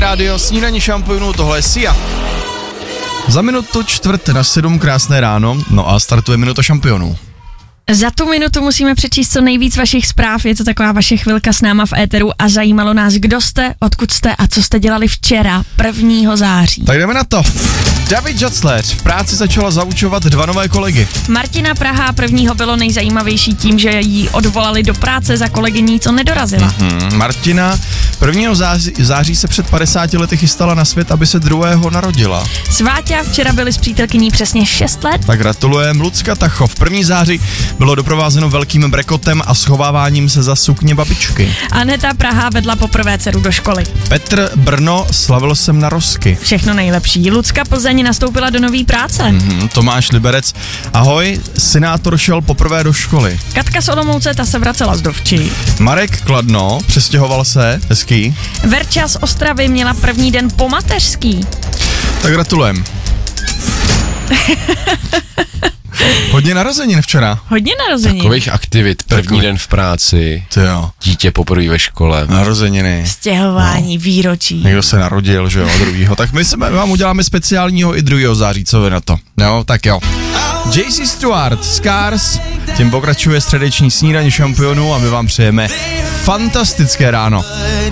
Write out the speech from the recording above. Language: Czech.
rádio, snídaní šampionů, tohle je Sia. Za minutu 6:45 krásné ráno, no a startuje minuta šampionů. Za tu minutu musíme přečíst co nejvíc vašich zpráv, je to taková vaše chvilka s náma v éteru a zajímalo nás, kdo jste, odkud jste a co jste dělali včera, 1. září. Tak jdeme na to. David Jacler v práci začala zaučovat 2 nové kolegy. Martina Praha 1. bylo nejzajímavější tím, že jí odvolali do práce za kolegyní, co nedorazila. Martina 1. září se před 50 lety chystala na svět, aby se 2. narodila. Sváťa včera byli s přítelkyní přesně 6 let. Tak gratulujem. Lucka Tachov 1. září bylo doprovázeno velkým brekotem a schováváním se za sukně babičky. Aneta Praha vedla poprvé dceru do školy. Petr Brno, slavil jsem na rozky. Všechno nejlepší. Lucka Plzeň nastoupila do nový práce. Tomáš Liberec, ahoj, senátor šel poprvé do školy. Katka z Olomouce, ta se vracela z Dovčí. Marek Kladno, přestěhoval se, hezký. Verča z Ostravy měla první den po mateřský. Tak gratulujem. Hodně narozenin včera. Hodně narozenin. Takových aktivit, první den v práci, dítě poprvé ve škole. Narozeniny. Stěhování, výročí. Někdo se narodil, že jo, 2. Tak my vám uděláme speciálního i 2. září, co vy na to. Jo, tak jo. JC Stewart, Scars, tím pokračuje středeční snídaní šampionů a my vám přejeme fantastické ráno.